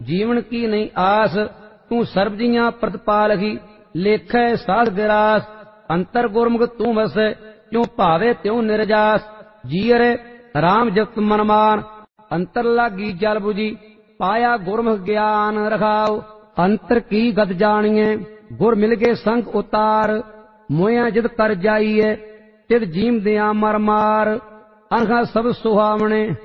जीवन की नहीं आस। तू सर्ब जियां प्रतिपालही, लेखै साध विरास। अंतर गुरमुख तू वसै, त्यों भावे त्यों निरजास। जीअर राम जगत मनमान, अंतर लागी जल बुझी। पाया गुरमुख ज्ञान रखाओ, अंतर की गत जानिए। गुर मिल गए संग उतार, मोया जिद कर जाइए। तिद जीम दिया मर मार, अनघा सब सुहावने।